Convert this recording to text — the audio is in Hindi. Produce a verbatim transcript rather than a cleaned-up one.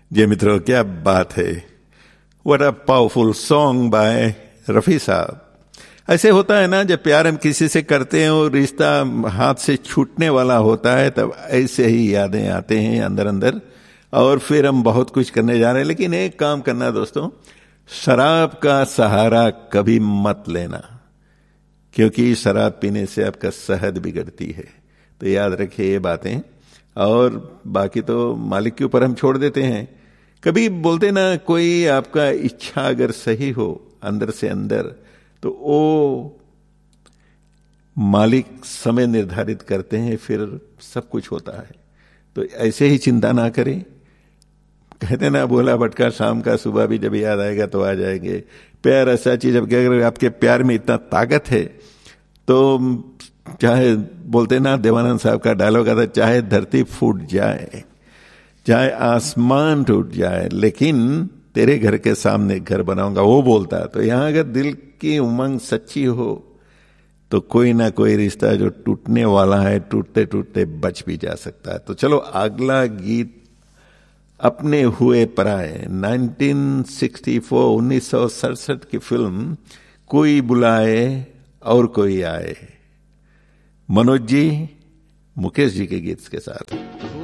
जी मित्रों, क्या बात है। What a powerful song by Rafi साहब। ऐसे होता है ना, जब प्यार हम किसी से करते हैं और रिश्ता हाथ से छूटने वाला होता है, तब ऐसे ही यादें आते हैं अंदर अंदर, और फिर हम बहुत कुछ करने जा रहे हैं। लेकिन एक काम करना दोस्तों, शराब का सहारा कभी मत लेना, क्योंकि शराब पीने से आपका सेहत बिगड़ती है। तो याद रखिए ये बातें, और बाकी तो मालिक के ऊपर हम छोड़ देते हैं। कभी बोलते ना, कोई आपका इच्छा अगर सही हो अंदर से अंदर, तो वो मालिक समय निर्धारित करते हैं, फिर सब कुछ होता है। तो ऐसे ही चिंता ना करें। कहते ना, बोला भटका शाम का सुबह भी जब याद आएगा तो आ जाएंगे। प्यार ऐसा चीज, अब अगर आपके प्यार में इतना ताकत है तो चाहे, बोलते ना, देवानंद साहब का डायलॉग आता, चाहे धरती फूट जाए, चाहे आसमान टूट जाए, लेकिन तेरे घर के सामने घर बनाऊंगा, वो बोलता है। तो यहां अगर दिल की उमंग सच्ची हो तो कोई ना कोई रिश्ता जो टूटने वाला है, टूटते टूटते बच भी जा सकता है। तो चलो अगला गीत, अपने हुए पराए, उन्नीस सौ सड़सठ की फिल्म कोई बुलाए और कोई आए, मनोज जी मुकेश जी के गीत के साथ।